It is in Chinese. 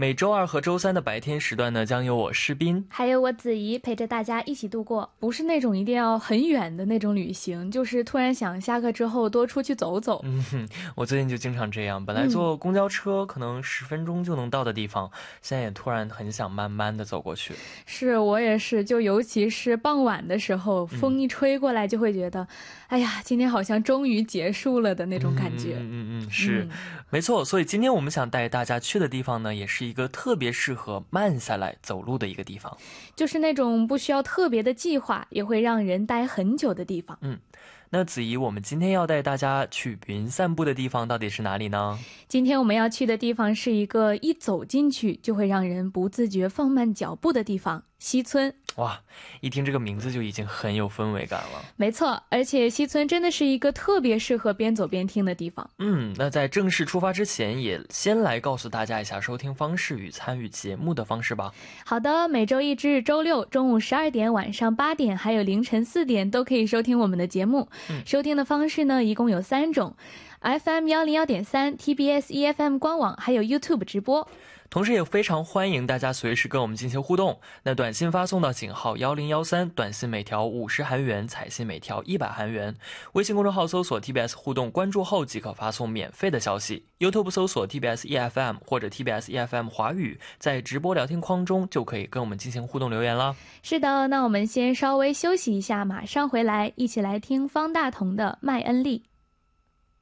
每周二和周三的白天时段呢，将由我诗斌还有我子怡陪着大家一起度过。不是那种一定要很远的那种旅行，就是突然想下课之后多出去走走。 我最近就经常这样，本来坐公交车可能10分钟就能到的地方，现在也突然很想慢慢的走过去。 是，我也是，就尤其是傍晚的时候，风一吹过来就会觉得，哎呀，今天好像终于结束了的那种感觉。 是，没错。所以今天我们想带大家去的地方呢，也是一个特别适合慢下来走路的一个地方， 就是那种不需要特别的计划，也会让人待很久的地方。 那子怡，我们今天要带大家去云散步的地方到底是哪里呢？ 今天我们要去的地方是一个一走进去就会让人不自觉放慢脚步的地方——西村。 哇，一听这个名字就已经很有氛围感了。 没错，而且西村真的是一个特别适合边走边听的地方。 那在正式出发之前，也先来告诉大家一下收听方式与参与节目的方式吧。 好的，每周一至日周六中午12点、晚上8点还有凌晨4点都可以收听我们的节目。收听的方式呢，一共有3种：FM 101.3、TBS EFM 官网，还有 YouTube 直播。 同时也非常欢迎大家随时跟我们进行互动。那短信发送到井号1013，短信每条50韩元，彩信每条100韩元。微信公众号搜索 TBS 互动，关注后即可发送免费的消息。YouTube 搜索 TBS EFM 或者 TBS EFM 华语，在直播聊天框中就可以跟我们进行互动留言了。 是的，那我们先稍微休息一下，马上回来，一起来听方大同的《麦恩利》。